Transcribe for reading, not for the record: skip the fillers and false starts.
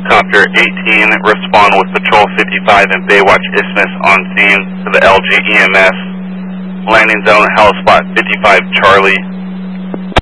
Helicopter 18, respond with Patrol 55 and Baywatch Isthmus on scene to the LG EMS. Landing zone, Helispot 55 Charlie.